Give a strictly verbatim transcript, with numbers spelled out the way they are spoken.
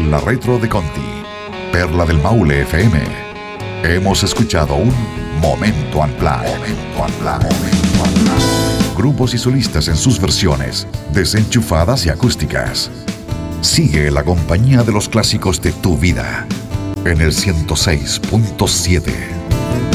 La Retro de Conti, Perla del Maule F M. Hemos escuchado un Momento Unplugged. Momento Unplugged. Momento Unplugged. Grupos y solistas en sus versiones, desenchufadas y acústicas. Sigue la compañía de los clásicos de tu vida en el ciento seis punto siete.